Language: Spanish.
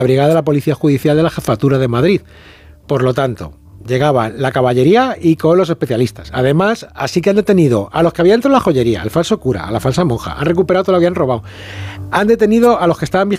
brigada de la Policía Judicial de la Jefatura de Madrid. Por lo tanto, llegaban la caballería y con los especialistas. Además, así que han detenido a los que habían entrado en la joyería, al falso cura, a la falsa monja, han recuperado todo lo que habían robado. Han detenido a los que estaban vigilando